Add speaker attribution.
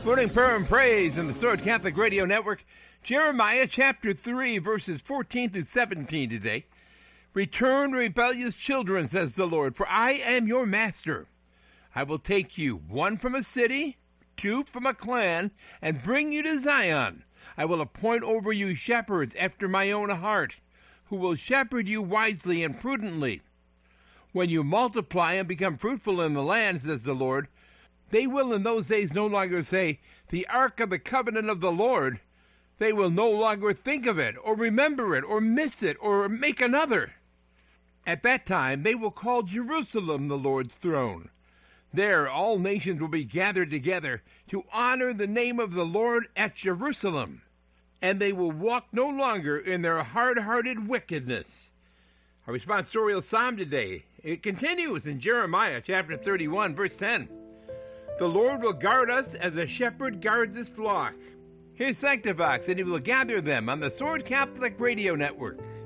Speaker 1: Morning prayer and praise in the Sword Catholic Radio Network. Jeremiah chapter 3, verses 14 through 17 today. Return, rebellious children, says the Lord, for I am your master. I will take you, one from a city, two from a clan, and bring you to Zion. I will appoint over you shepherds after my own heart, who will shepherd you wisely and prudently. When you multiply and become fruitful in the land, says the Lord, they will in those days no longer say, the ark of the covenant of the Lord. They will no longer think of it, or remember it, or miss it, or make another. At that time they will call Jerusalem the Lord's throne. There all nations will be gathered together to honor the name of the Lord at Jerusalem. And they will walk no longer in their hard-hearted wickedness. Our responsorial psalm today, it continues in Jeremiah chapter 31, verse 10. The Lord will guard us as a shepherd guards his flock. Here's Sanctivox, and he will gather them on the Sword Catholic Radio Network.